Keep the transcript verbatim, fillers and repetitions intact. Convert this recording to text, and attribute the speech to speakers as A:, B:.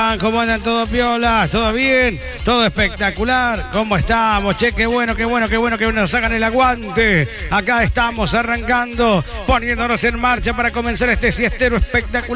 A: andan? ¿Cómo andan? ¿Todo piola? ¿Todo bien? ¿Todo espectacular? ¿Cómo estamos? Che, qué bueno, qué bueno, qué bueno que nos hagan el aguante. Acá estamos arrancando, poniéndonos en marcha para comenzar este siestero espectacular.